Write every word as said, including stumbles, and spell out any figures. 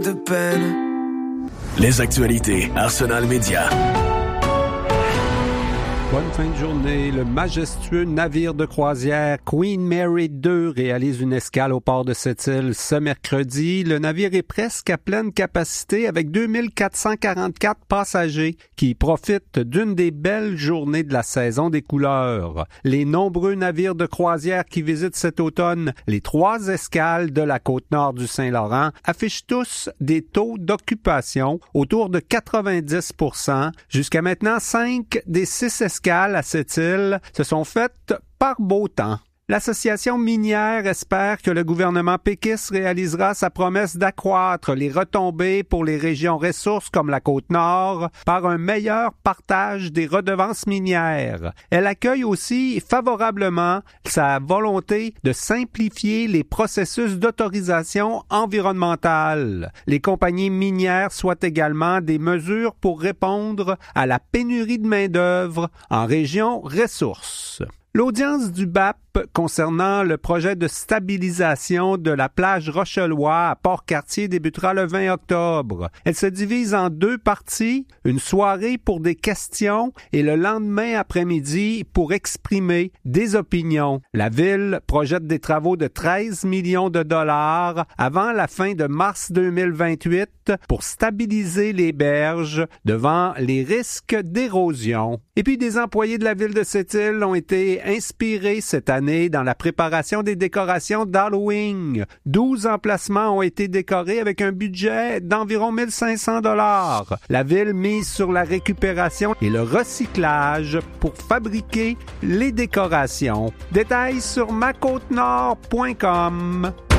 de peine. Les actualités Arsenal Média. Bonne fin de journée. Le majestueux navire de croisière Queen Mary deux réalise une escale au port de Sept-Îles ce mercredi. Le navire est presque à pleine capacité avec deux mille quatre cent quarante-quatre passagers qui profitent d'une des belles journées de la saison des couleurs. Les nombreux navires de croisière qui visitent cet automne les trois escales de la côte nord du Saint-Laurent affichent tous des taux d'occupation autour de quatre-vingt-dix pour cent. Jusqu'à maintenant, cinq des six escales à cette île se sont faites par beau temps. L'Association minière espère que le gouvernement péquiste réalisera sa promesse d'accroître les retombées pour les régions ressources comme la Côte-Nord par un meilleur partage des redevances minières. Elle accueille aussi favorablement sa volonté de simplifier les processus d'autorisation environnementale. Les compagnies minières souhaitent également des mesures pour répondre à la pénurie de main-d'œuvre en régions ressources. L'audience du B A P concernant le projet de stabilisation de la plage Rochelois à Port-Cartier débutera le vingt octobre. Elle se divise en deux parties, une soirée pour des questions et le lendemain après-midi pour exprimer des opinions. La ville projette des travaux de treize millions de dollars avant la fin de mars deux mille vingt-huit pour stabiliser les berges devant les risques d'érosion. Et puis des employés de la ville de Sept-Îles ont été inspirés cette année dans la préparation des décorations d'Halloween. douze emplacements ont été décorés avec un budget d'environ mille cinq cents dollars. La ville mise sur la récupération et le recyclage pour fabriquer les décorations. Détails sur ma côte nord point com.